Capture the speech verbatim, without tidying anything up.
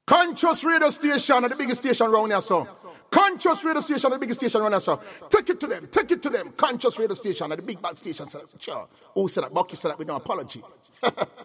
Conscious radio station are the biggest station around here, so. Conscious radio station are the biggest station around here, so. Take it to them, take it to them. Conscious radio station are the big bad station, so. Sure. Who said that? Bucky said that with no apology.